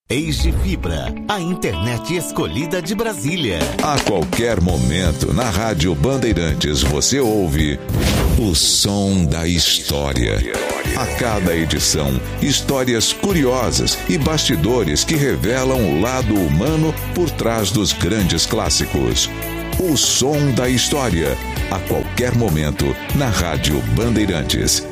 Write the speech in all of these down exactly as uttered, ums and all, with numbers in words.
Age Fibra, a internet escolhida de Brasília. A qualquer momento, na Rádio Bandeirantes, você ouve o som da história. A cada edição, histórias curiosas e bastidores que revelam o lado humano por trás dos grandes clássicos. O som da história, a qualquer momento, na Rádio Bandeirantes.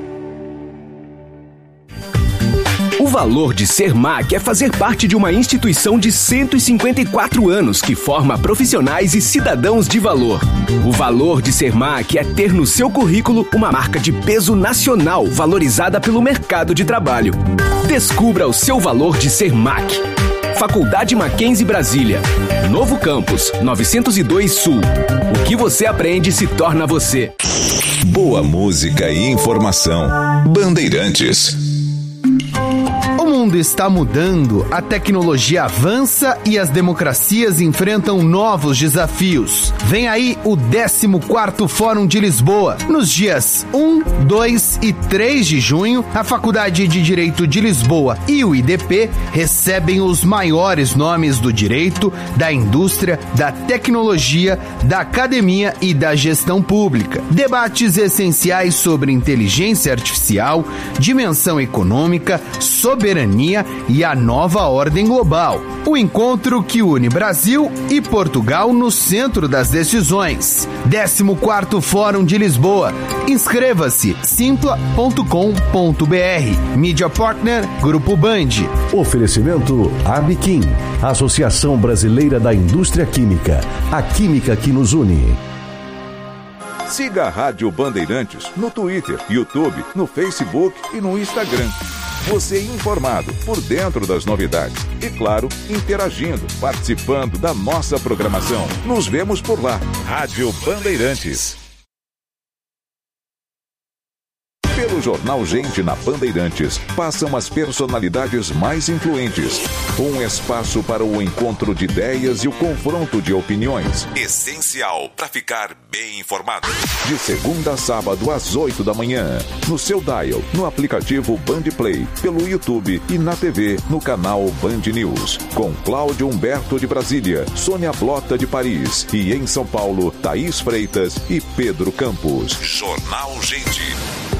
O valor de ser M A C é fazer parte de uma instituição de cento e cinquenta e quatro anos que forma profissionais e cidadãos de valor. O valor de ser M A C é ter no seu currículo uma marca de peso nacional valorizada pelo mercado de trabalho. Descubra o seu valor de ser M A C. Faculdade Mackenzie Brasília. Novo Campus, novecentos e dois Sul. O que você aprende se torna você. Boa música e informação. Bandeirantes. O mundo está mudando, a tecnologia avança e as democracias enfrentam novos desafios. Vem aí o décimo quarto Fórum de Lisboa. Nos dias um, dois e três de junho, a Faculdade de Direito de Lisboa e o I D P recebem os maiores nomes do direito, da indústria, da tecnologia, da academia e da gestão pública. Debates essenciais sobre inteligência artificial, dimensão econômica, soberania e a nova ordem global. O encontro que une Brasil e Portugal no centro das decisões. décimo quarto Fórum de Lisboa. Inscreva-se simpla ponto com ponto br. Mídia Partner Grupo Band. Oferecimento Abiquim, Associação Brasileira da Indústria Química. A química que nos une. Siga a Rádio Bandeirantes no Twitter, YouTube, no Facebook e no Instagram. Você informado, por dentro das novidades. E, claro, interagindo, participando da nossa programação. Nos vemos por lá. Rádio Bandeirantes. Pelo Jornal Gente na Bandeirantes, passam as personalidades mais influentes. Um espaço para o encontro de ideias e o confronto de opiniões. Essencial para ficar bem informado. De segunda a sábado, às oito da manhã. No seu dial, no aplicativo Band Play, pelo YouTube e na T V, no canal Band News. Com Cláudio Humberto de Brasília, Sônia Blota de Paris e em São Paulo, Thaís Freitas e Pedro Campos. Jornal Gente.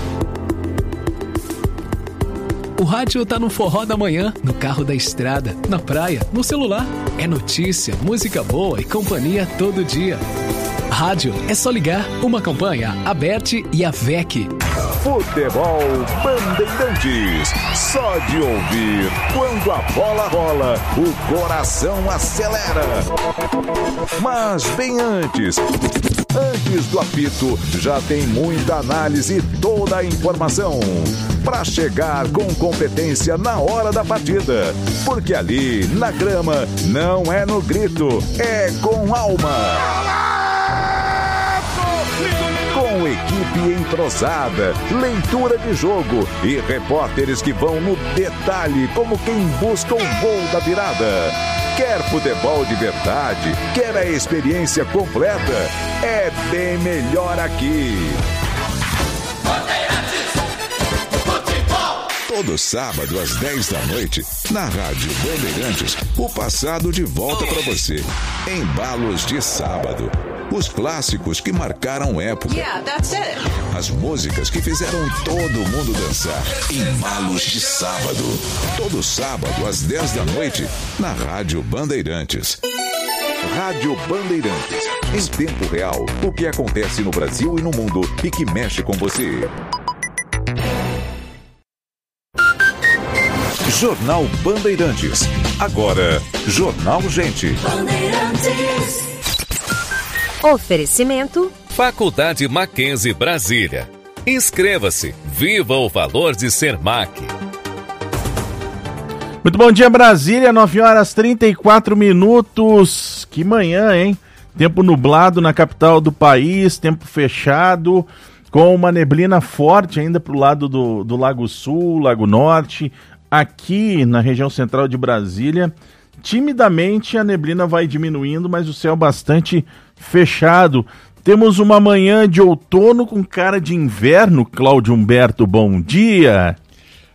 O rádio tá no forró da manhã, no carro da estrada, na praia, no celular. É notícia, música boa e companhia todo dia. Rádio é só ligar. Uma campanha, a B E R T e a V E C. Futebol Bandeirantes. Só de ouvir, quando a bola rola, o coração acelera. Mas bem antes... Antes do apito, já tem muita análise e toda a informação para chegar com competência na hora da partida. Porque ali, na grama, não é no grito, é com alma. Com equipe entrosada, leitura de jogo e repórteres que vão no detalhe como quem busca o gol da virada. Quer futebol de verdade? Quer a experiência completa? É bem melhor aqui. Todo sábado às dez da noite, na Rádio Bandeirantes, o passado de volta para você. Embalos de sábado. Os clássicos que marcaram época. Yeah, that's it. As músicas que fizeram todo mundo dançar. Embalos de sábado. Todo sábado às dez da noite, na Rádio Bandeirantes. Rádio Bandeirantes. Em tempo real, o que acontece no Brasil e no mundo e que mexe com você. Jornal Bandeirantes. Agora, Jornal Gente. Bandeirantes. Oferecimento Faculdade Mackenzie Brasília. Inscreva-se. Viva o valor de ser M A C. Muito bom dia, Brasília. nove horas e trinta e quatro minutos. Que manhã, hein? Tempo nublado na capital do país, tempo fechado, com uma neblina forte ainda pro lado do, do Lago Sul, Lago Norte. Aqui na região central de Brasília, timidamente a neblina vai diminuindo, mas o céu bastante fechado. Temos uma manhã de outono com cara de inverno. Cláudio Humberto, bom dia.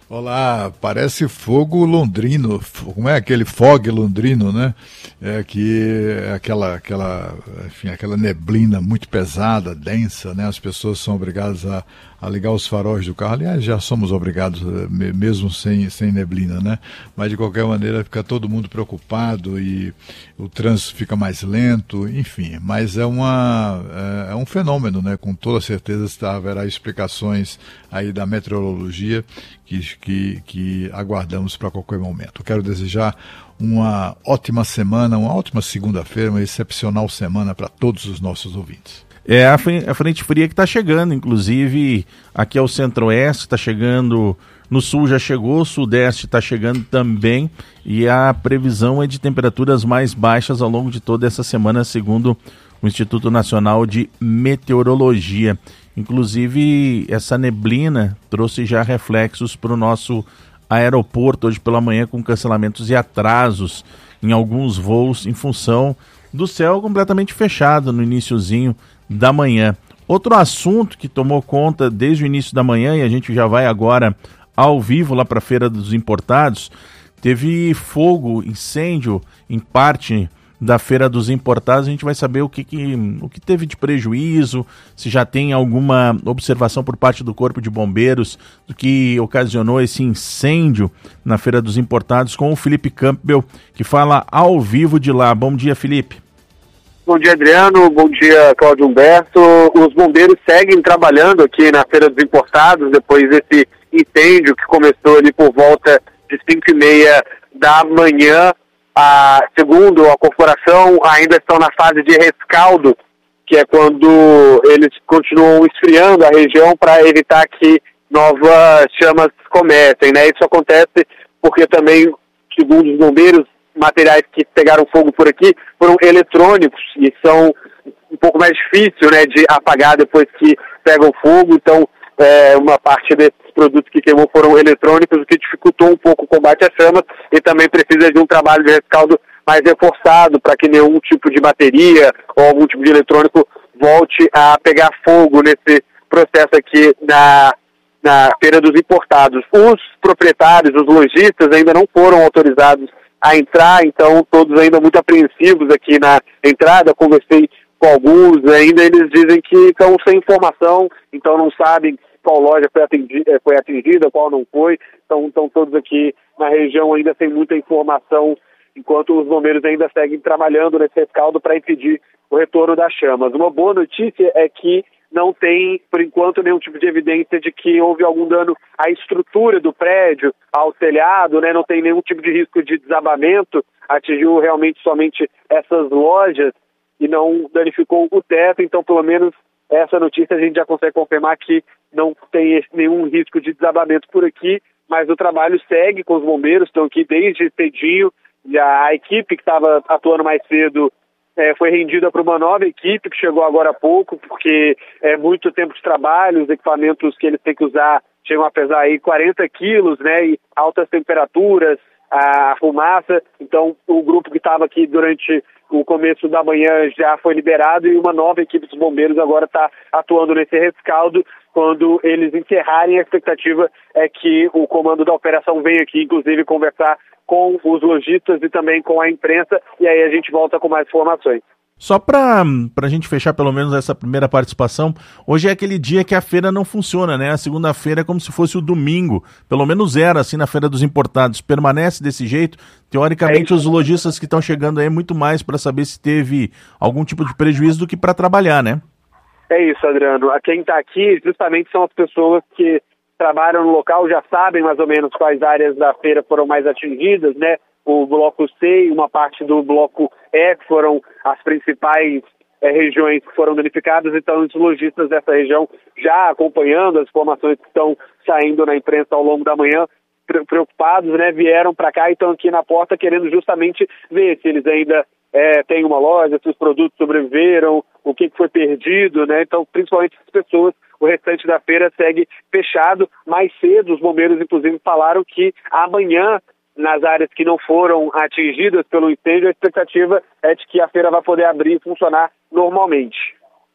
Olá, parece fogo londrino, como é aquele fog londrino, né? É que é aquela, aquela, enfim, aquela neblina muito pesada, densa, né? As pessoas são obrigadas a, a ligar os faróis do carro. Aliás, já somos obrigados, mesmo sem, sem neblina, né? Mas de qualquer maneira fica todo mundo preocupado e o trânsito fica mais lento, enfim. Mas é, uma, é, é um fenômeno, né? Com toda certeza está, haverá explicações aí da meteorologia que, que, que aguardamos para qualquer momento. Quero desejar uma ótima semana, uma ótima segunda-feira, uma excepcional semana para todos os nossos ouvintes. É a frente fria que está chegando, inclusive aqui ao centro-oeste, está chegando, no sul já chegou, sudeste está chegando também, e a previsão é de temperaturas mais baixas ao longo de toda essa semana, segundo o Instituto Nacional de Meteorologia. Inclusive, essa neblina trouxe já reflexos para o nosso aeroporto hoje pela manhã, com cancelamentos e atrasos em alguns voos em função do céu completamente fechado no iniciozinho da manhã. Outro assunto que tomou conta desde o início da manhã, e a gente já vai agora ao vivo lá para a Feira dos Importados, teve fogo, incêndio em parte da Feira dos Importados. A gente vai saber o que, que, o que teve de prejuízo, se já tem alguma observação por parte do Corpo de Bombeiros do que ocasionou esse incêndio na Feira dos Importados, com o Felipe Campbell, que fala ao vivo de lá. Bom dia, Felipe. Bom dia, Adriano. Bom dia, Cláudio Humberto. Os bombeiros seguem trabalhando aqui na Feira dos Importados depois desse incêndio que começou ali por volta de cinco e meia da manhã. Ah, segundo a corporação, ainda estão na fase de rescaldo, que é quando eles continuam esfriando a região para evitar que novas chamas comecem, né? Isso acontece porque também, segundo os bombeiros, materiais que pegaram fogo por aqui foram eletrônicos e são um pouco mais difícil, né, de apagar depois que pegam fogo. Então, é, uma parte desses produtos que queimou foram eletrônicos, o que dificultou um pouco o combate às chamas, e também precisa de um trabalho de rescaldo mais reforçado para que nenhum tipo de bateria ou algum tipo de eletrônico volte a pegar fogo nesse processo aqui na, na Feira dos Importados. Os proprietários, os lojistas ainda não foram autorizados a entrar, então todos ainda muito apreensivos aqui na entrada. Conversei com alguns, ainda eles dizem que estão sem informação, então não sabem qual loja foi atendida, foi atendida, qual não foi, então estão todos aqui na região ainda sem muita informação, enquanto os bombeiros ainda seguem trabalhando nesse rescaldo para impedir o retorno das chamas. Uma boa notícia é que não tem, por enquanto, nenhum tipo de evidência de que houve algum dano à estrutura do prédio, ao telhado, né? Não tem nenhum tipo de risco de desabamento, atingiu realmente somente essas lojas e não danificou o teto, então pelo menos essa notícia a gente já consegue confirmar que não tem nenhum risco de desabamento por aqui, mas o trabalho segue com os bombeiros, estão aqui desde cedinho, e a equipe que estava atuando mais cedo É, foi rendida para uma nova equipe que chegou agora há pouco, porque é muito tempo de trabalho, os equipamentos que eles têm que usar chegam a pesar aí quarenta quilos, né, e altas temperaturas, a fumaça. Então o grupo que estava aqui durante o começo da manhã já foi liberado, e uma nova equipe dos bombeiros agora está atuando nesse rescaldo. Quando eles encerrarem, a expectativa é que o comando da operação venha aqui, inclusive, conversar com os lojistas e também com a imprensa, e aí a gente volta com mais informações. Só para a gente fechar pelo menos essa primeira participação, hoje é aquele dia que a feira não funciona, né? A segunda-feira é como se fosse o domingo, pelo menos era assim na Feira dos Importados. Permanece desse jeito? Teoricamente, é os lojistas que estão chegando aí é muito mais para saber se teve algum tipo de prejuízo do que para trabalhar, né? É isso, Adriano. Quem está aqui justamente são as pessoas que trabalham no local, já sabem mais ou menos quais áreas da feira foram mais atingidas, né? O bloco C e uma parte do bloco E foram as principais é, regiões que foram danificadas, então os lojistas dessa região já acompanhando as informações que estão saindo na imprensa ao longo da manhã, preocupados, né? Vieram para cá e estão aqui na porta querendo justamente ver se eles ainda é, têm uma loja, se os produtos sobreviveram, o que foi perdido, né? Então, principalmente as pessoas, o restante da feira segue fechado. Mais cedo, os bombeiros, inclusive, falaram que amanhã, nas áreas que não foram atingidas pelo incêndio, a expectativa é de que a feira vai poder abrir e funcionar normalmente.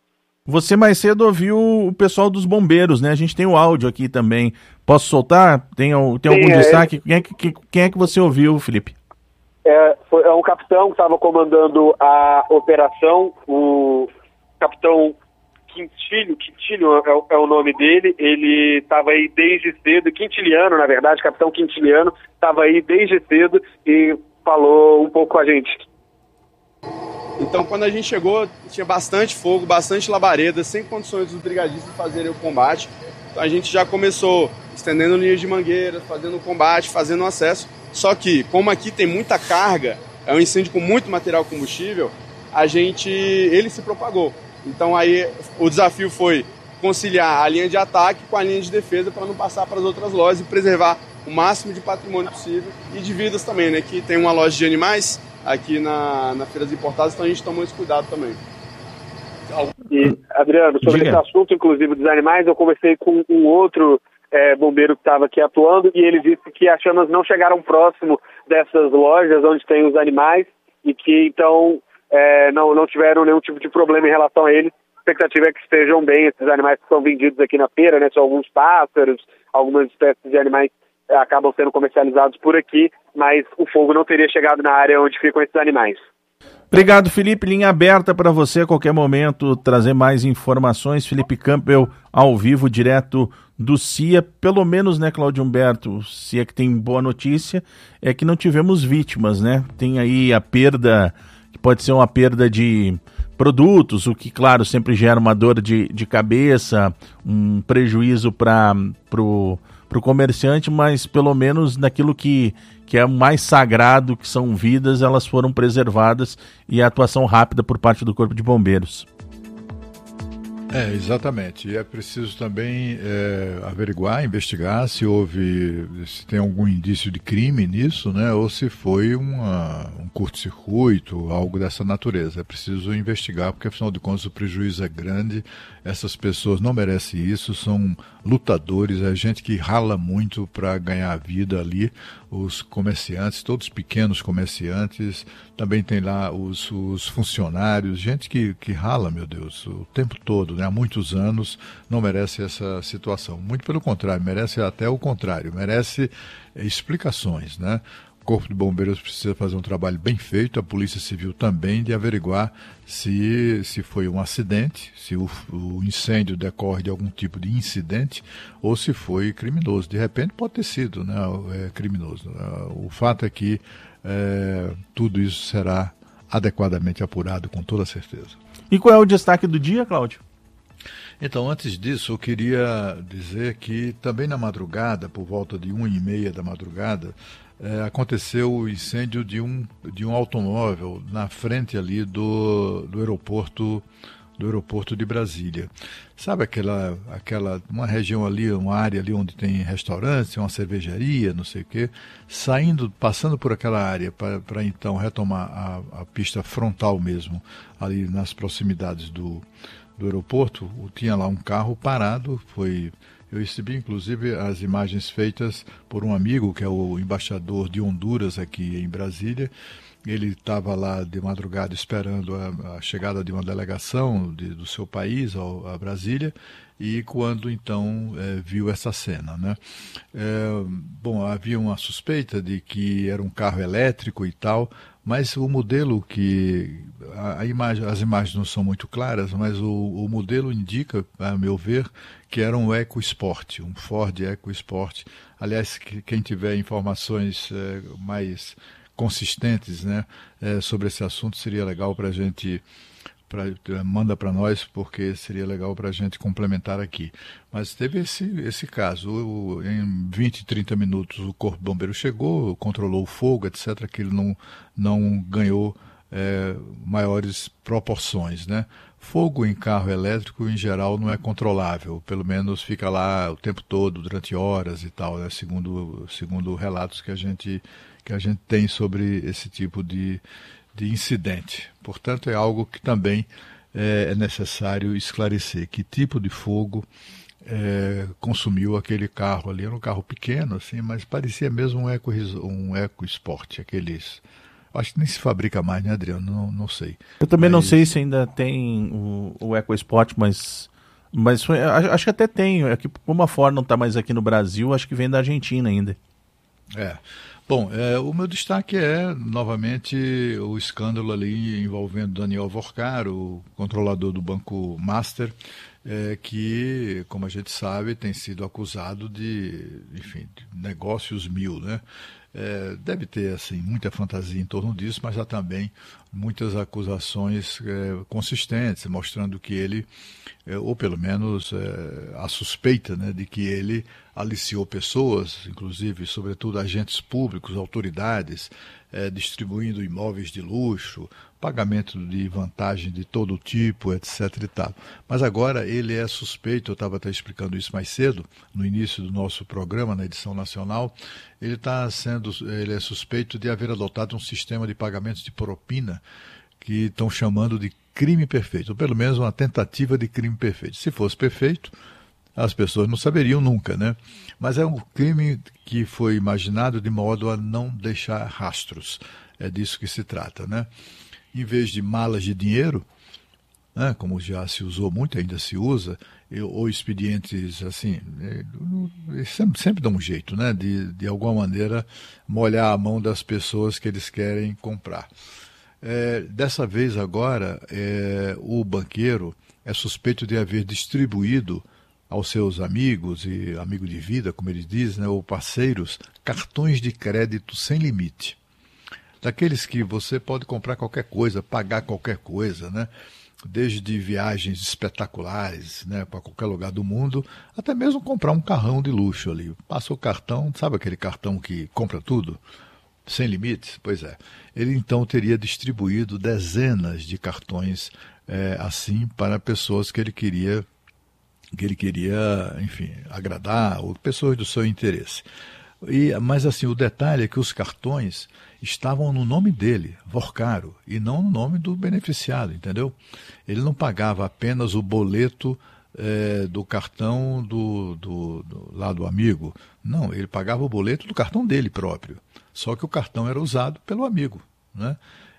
Você mais cedo ouviu o pessoal dos bombeiros, né? A gente tem o áudio aqui também. Posso soltar? Tem, tem Sim, algum é, destaque? Quem é, que, quem é que você ouviu, Felipe? É, foi, é um capitão que estava comandando a operação, o capitão Quintilho, Quintilho é, é o nome dele, ele estava aí desde cedo, Quintiliano, na verdade, capitão Quintiliano, estava aí desde cedo e falou um pouco com a gente. Então, quando a gente chegou, tinha bastante fogo, bastante labareda, sem condições dos brigadistas fazerem o combate. Então, a gente já começou estendendo linhas de mangueira, fazendo o combate, fazendo o acesso. Só que, como aqui tem muita carga, é um incêndio com muito material combustível, a gente, ele se propagou. Então, aí, o desafio foi conciliar a linha de ataque com a linha de defesa para não passar para as outras lojas e preservar o máximo de patrimônio possível e de vidas também, né? Que tem uma loja de animais aqui na, na Feira dos Importados, então a gente tomou esse cuidado também. E, Adriano, sobre Diga. esse assunto, inclusive, dos animais, eu conversei com um outro é, bombeiro que estava aqui atuando e ele disse que as chamas não chegaram próximo dessas lojas onde tem os animais e que, então, é, não, não tiveram nenhum tipo de problema em relação a eles. A expectativa é que estejam bem esses animais que são vendidos aqui na feira, né? São alguns pássaros, algumas espécies de animais é, acabam sendo comercializados por aqui, mas o fogo não teria chegado na área onde ficam esses animais. Obrigado, Felipe. Linha aberta para você a qualquer momento trazer mais informações. Felipe Campbell, ao vivo, direto do C I A. Pelo menos, né, Cláudio Humberto, se é que tem boa notícia, é que não tivemos vítimas, né? Tem aí a perda, que pode ser uma perda de produtos, o que, claro, sempre gera uma dor de, de cabeça, um prejuízo para o pro comerciante, mas pelo menos naquilo que, que é mais sagrado, que são vidas, elas foram preservadas e a atuação rápida por parte do Corpo de Bombeiros. É, exatamente. E é preciso também é, averiguar, investigar se houve, se tem algum indício de crime nisso, né? Ou se foi uma, um curto-circuito, algo dessa natureza. É preciso investigar, porque afinal de contas o prejuízo é grande, essas pessoas não merecem isso, são lutadores, é gente que rala muito para ganhar a vida ali, os comerciantes, todos pequenos comerciantes, também tem lá os, os funcionários, gente que, que rala, meu Deus, o tempo todo, né? Há muitos anos, não merece essa situação. Muito pelo contrário, merece até o contrário, merece é, explicações, né? O Corpo de Bombeiros precisa fazer um trabalho bem feito, a Polícia Civil também, de averiguar se, se foi um acidente, se o, o incêndio decorre de algum tipo de incidente ou se foi criminoso. De repente pode ter sido, né, é, criminoso. O fato é que é, tudo isso será adequadamente apurado, com toda certeza. E qual é o destaque do dia, Cláudio? Então, antes disso, eu queria dizer que também na madrugada, por volta de uma e meia da madrugada, É, aconteceu o incêndio de um, de um automóvel na frente ali do, do aeroporto do aeroporto de Brasília. Sabe aquela, aquela uma região ali, uma área ali onde tem restaurante, uma cervejaria, não sei o quê, saindo, passando por aquela área para então retomar a, a pista frontal mesmo, ali nas proximidades do, do aeroporto, tinha lá um carro parado, foi... Eu recebi, inclusive, as imagens feitas por um amigo, que é o embaixador de Honduras aqui em Brasília. Ele estava lá de madrugada esperando a, a chegada de uma delegação de, do seu país ao, a Brasília, e quando então é, viu essa cena, né? É, bom, havia uma suspeita de que era um carro elétrico e tal, mas o modelo que... A, a imagem, as imagens não são muito claras, mas o, o modelo indica, a meu ver, que era um EcoSport, um Ford EcoSport. Aliás, que, quem tiver informações é, mais consistentes, né, é, sobre esse assunto, seria legal para a gente... Pra, manda para nós, porque seria legal para a gente complementar aqui. Mas teve esse, esse caso. O, em vinte, trinta minutos o Corpo de Bombeiros chegou, controlou o fogo, etcétera, que ele não, não ganhou é, maiores proporções, né? Fogo em carro elétrico, em geral, não é controlável. Pelo menos fica lá o tempo todo, durante horas e tal, né? Segundo, segundo relatos que a gente, que a gente tem sobre esse tipo de... de incidente. Portanto, é algo que também é, é necessário esclarecer. Que tipo de fogo é, consumiu aquele carro ali? Era um carro pequeno, assim, mas parecia mesmo um Eco, um EcoSport, aqueles Acho que nem se fabrica mais, né, Adriano? Não, não sei. Eu também mas... não sei se ainda tem o, o EcoSpot, mas, mas foi, acho que até tem. É que como a Ford não está mais aqui no Brasil, acho que vem da Argentina ainda. É. Bom, é, o meu destaque é, novamente, o escândalo ali envolvendo Daniel Vorcaro, o controlador do Banco Master, é, que, como a gente sabe, tem sido acusado de, enfim, de negócios mil, né? É, deve ter assim, muita fantasia em torno disso, mas há também muitas acusações é, consistentes, mostrando que ele, é, ou pelo menos é, a suspeita, né, de que ele aliciou pessoas, inclusive, sobretudo agentes públicos, autoridades, é, distribuindo imóveis de luxo, pagamento de vantagem de todo tipo, etc e tal. Mas agora ele é suspeito, eu estava até explicando isso mais cedo, no início do nosso programa, na edição nacional, ele está sendo, ele é suspeito de haver adotado um sistema de pagamentos de propina que estão chamando de crime perfeito, ou pelo menos uma tentativa de crime perfeito. Se fosse perfeito, as pessoas não saberiam nunca, né? Mas é um crime que foi imaginado de modo a não deixar rastros. É disso que se trata, né? Em vez de malas de dinheiro, né, como já se usou muito, ainda se usa, ou expedientes assim, sempre, sempre dá um jeito, né, de, de alguma maneira molhar a mão das pessoas que eles querem comprar. É, dessa vez agora, é, o banqueiro é suspeito de haver distribuído aos seus amigos e amigo de vida, como eles dizem, né, ou parceiros, cartões de crédito sem limite. Daqueles que você pode comprar qualquer coisa, pagar qualquer coisa, né? Desde viagens espetaculares, né, para qualquer lugar do mundo, até mesmo comprar um carrão de luxo ali. Passa o cartão, sabe aquele cartão que compra tudo? Sem limites? Pois é. Ele então teria distribuído dezenas de cartões é, assim para pessoas que ele queria, que ele queria, enfim, agradar, ou pessoas do seu interesse. E, mas assim, o detalhe é que os cartões estavam no nome dele, Vorcaro, e não no nome do beneficiário, entendeu? Ele não pagava apenas o boleto é, do cartão do, do, do, lá do amigo. Não, ele pagava o boleto do cartão dele próprio. Só que o cartão era usado pelo amigo, né?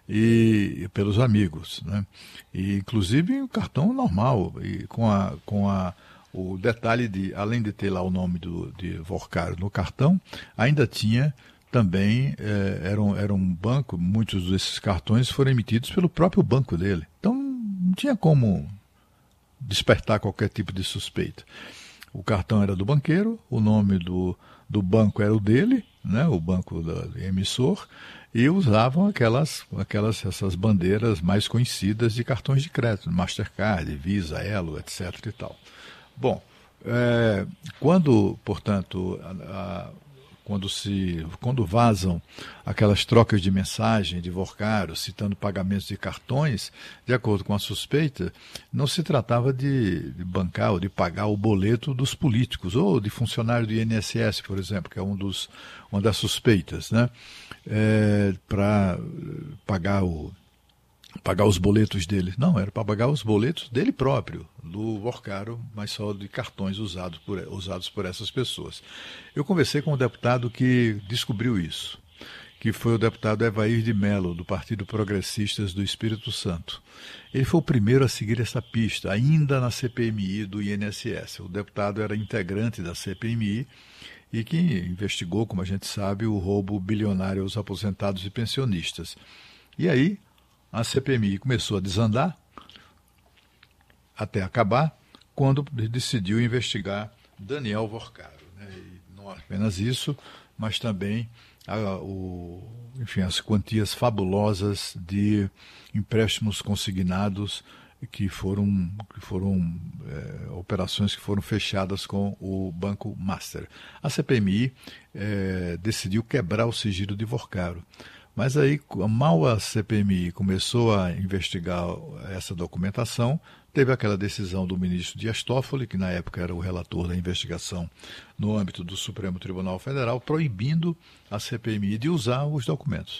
E, e pelos amigos, né? E, inclusive o cartão normal, e com a... Com a o detalhe de, além de ter lá o nome do, de Vorcaro no cartão, ainda tinha também, eh, era, um, era um banco, muitos desses cartões foram emitidos pelo próprio banco dele. Então não tinha como despertar qualquer tipo de suspeita. O cartão era do banqueiro, o nome do, do banco era o dele, né, o banco do emissor, e usavam aquelas, aquelas essas bandeiras mais conhecidas de cartões de crédito, Mastercard, Visa, Elo, etc e tal. Bom, é, quando, portanto, a, a, quando, se, quando vazam aquelas trocas de mensagem de Vorcaro, citando pagamentos de cartões, de acordo com a suspeita, não se tratava de, de bancar ou de pagar o boleto dos políticos, ou de funcionário do I N S S, por exemplo, que é um dos, uma das suspeitas, né, é, para pagar o... pagar os boletos dele. Não, era para pagar os boletos dele próprio, do Vorcaro, mas só de cartões usados por, usados por essas pessoas. Eu conversei com um deputado que descobriu isso, que foi o deputado Evair de Mello, do Partido Progressistas do Espírito Santo. Ele foi o primeiro a seguir essa pista, ainda na C P M I do I N S S. O deputado era integrante da C P M I e que investigou, como a gente sabe, o roubo bilionário aos aposentados e pensionistas. E aí, a C P M I começou a desandar até acabar, quando decidiu investigar Daniel Vorcaro, né? E não apenas isso, mas também a, o, enfim, as quantias fabulosas de empréstimos consignados que foram, que foram é, operações que foram fechadas com o Banco Master. A C P M I é, decidiu quebrar o sigilo de Vorcaro. Mas aí, mal a C P M I começou a investigar essa documentação, teve aquela decisão do ministro Dias Toffoli, que na época era o relator da investigação no âmbito do Supremo Tribunal Federal, proibindo a C P M I de usar os documentos.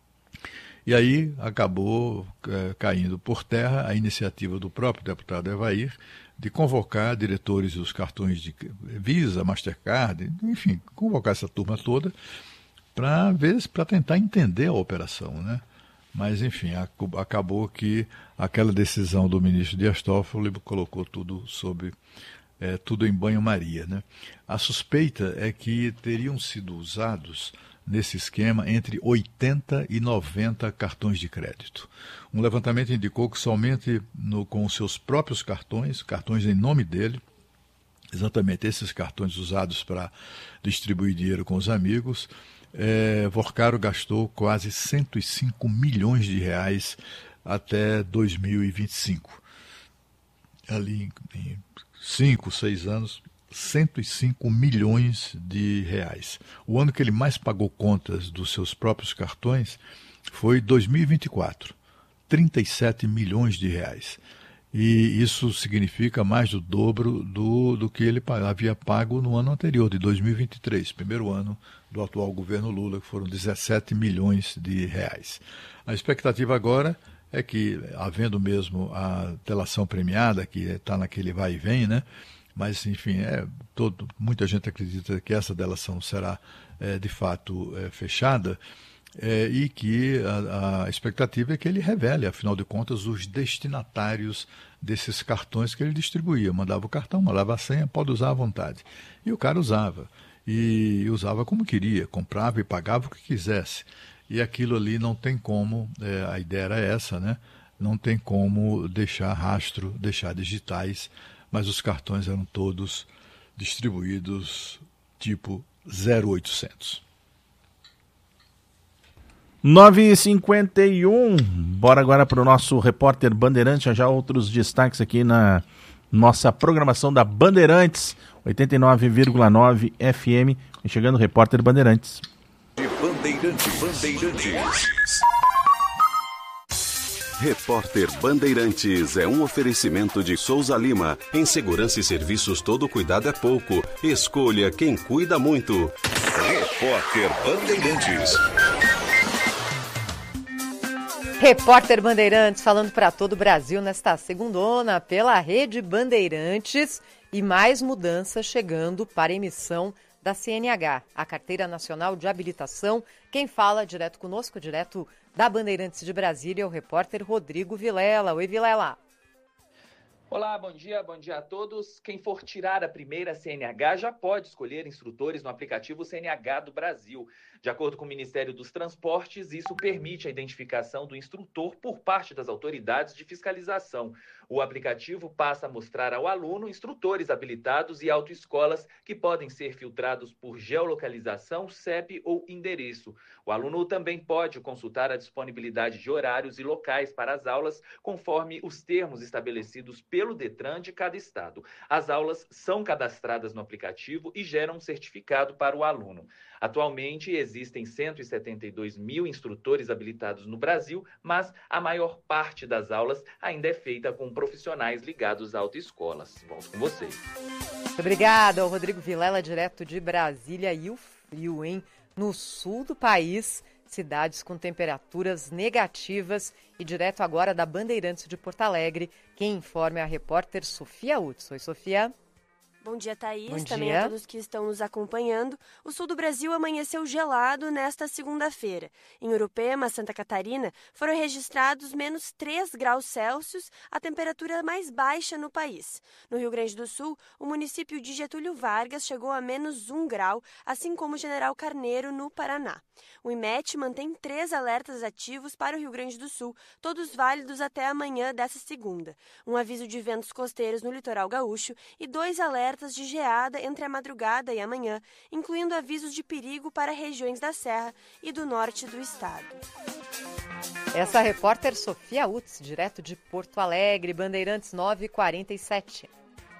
E aí acabou é, caindo por terra a iniciativa do próprio deputado Evair de convocar diretores dos cartões de Visa, Mastercard, enfim, convocar essa turma toda, para ver, para tentar entender a operação, né? Mas, enfim, acabou que aquela decisão do ministro Dias Toffoli colocou tudo sob, é, tudo em banho-maria, né? A suspeita é que teriam sido usados nesse esquema entre oitenta e noventa cartões de crédito. Um levantamento indicou que somente no, com os seus próprios cartões, cartões em nome dele, exatamente esses cartões usados para distribuir dinheiro com os amigos, É, Vorcaro gastou quase cento e cinco milhões de reais até dois mil e vinte e cinco. Ali em cinco, seis anos, cento e cinco milhões de reais. O ano que ele mais pagou contas dos seus próprios cartões foi dois mil e vinte e quatro, trinta e sete milhões de reais. E isso significa mais do dobro do, do que ele havia pago no ano anterior, de dois mil e vinte e três, primeiro ano do atual governo Lula, que foram dezessete milhões de reais. A expectativa agora é que, havendo mesmo a delação premiada, que está naquele vai e vem, né? Mas, enfim, é, todo, muita gente acredita que essa delação será, é, de fato, é, fechada, É, e que a, a expectativa é que ele revele, afinal de contas, os destinatários desses cartões que ele distribuía. Mandava o cartão, mandava a senha, pode usar à vontade. E o cara usava. E usava como queria, comprava e pagava o que quisesse. E aquilo ali não tem como, é, a ideia era essa, né? Não tem como deixar rastro, deixar digitais, mas os cartões eram todos distribuídos tipo zero oitocentos. nove e cinquenta e um, bora agora para o nosso repórter Bandeirante, já outros destaques aqui na nossa programação da Bandeirantes, oitenta e nove vírgula nove F M, chegando o repórter Bandeirantes. Bandeirantes, Bandeirantes. Repórter Bandeirantes é um oferecimento de Souza Lima. Em segurança e serviços todo cuidado é pouco. Escolha quem cuida muito. Repórter Bandeirantes. Repórter Bandeirantes falando para todo o Brasil nesta segundona pela Rede Bandeirantes e mais mudanças chegando para emissão da C N H, a Carteira Nacional de Habilitação. Quem fala direto conosco, direto da Bandeirantes de Brasília, é o repórter Rodrigo Vilela. Oi, Vilela. Olá, bom dia, bom dia a todos. Quem for tirar a primeira C N H já pode escolher instrutores no aplicativo C N H do Brasil. De acordo com o Ministério dos Transportes, isso permite a identificação do instrutor por parte das autoridades de fiscalização. O aplicativo passa a mostrar ao aluno instrutores habilitados e autoescolas que podem ser filtrados por geolocalização, C E P ou endereço. O aluno também pode consultar a disponibilidade de horários e locais para as aulas, conforme os termos estabelecidos pelo Detran de cada estado. As aulas são cadastradas no aplicativo e geram um certificado para o aluno. Atualmente, existem cento e setenta e dois mil instrutores habilitados no Brasil, mas a maior parte das aulas ainda é feita com profissionais ligados a autoescolas. Volto com vocês. Obrigada ao Rodrigo Vilela, direto de Brasília. E o frio, hein? No sul do país, cidades com temperaturas negativas. E direto agora da Bandeirantes de Porto Alegre, quem informa é a repórter Sofia Utz. Oi, Sofia. Bom dia, Thaís. Bom Também dia. a todos que estão nos acompanhando. O sul do Brasil amanheceu gelado nesta segunda-feira. Em Urupema, Santa Catarina, foram registrados menos três graus Celsius, a temperatura mais baixa no país. No Rio Grande do Sul, o município de Getúlio Vargas chegou a menos um grau, assim como General Carneiro, no Paraná. O I M E T mantém três alertas ativos para o Rio Grande do Sul, todos válidos até amanhã dessa segunda. Um aviso de ventos costeiros no litoral gaúcho e dois alertas de geada entre a madrugada e amanhã, incluindo avisos de perigo para regiões da Serra e do norte do estado. Essa é a repórter Sofia Utz, direto de Porto Alegre, Bandeirantes nove e quarenta e sete.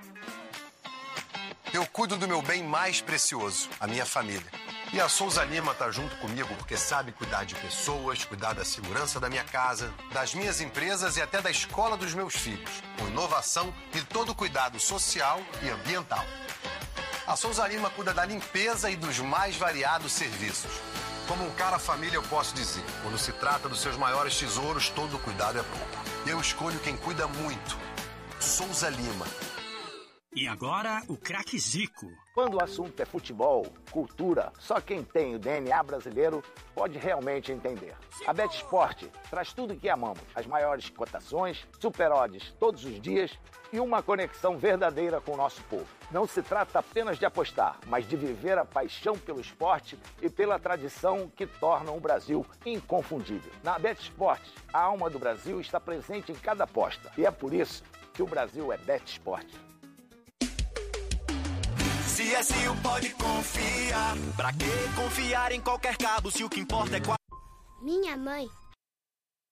Eu cuido do meu bem mais precioso, a minha família. E a Souza Lima está junto comigo porque sabe cuidar de pessoas, cuidar da segurança da minha casa, das minhas empresas e até da escola dos meus filhos, com inovação e todo cuidado social e ambiental. A Souza Lima cuida da limpeza e dos mais variados serviços. Como um cara família, eu posso dizer, quando se trata dos seus maiores tesouros, todo cuidado é pouco. Eu escolho quem cuida muito. Souza Lima. E agora, o craque Zico. Quando o assunto é futebol, cultura, só quem tem o D N A brasileiro pode realmente entender. A BetSport traz tudo o que amamos. As maiores cotações, super odds todos os dias e uma conexão verdadeira com o nosso povo. Não se trata apenas de apostar, mas de viver a paixão pelo esporte e pela tradição que tornam o Brasil inconfundível. Na BetSport, a alma do Brasil está presente em cada aposta. E é por isso que o Brasil é BetSport. C S U pode confiar. Pra que confiar em qualquer cabo se o que importa é qual... Minha mãe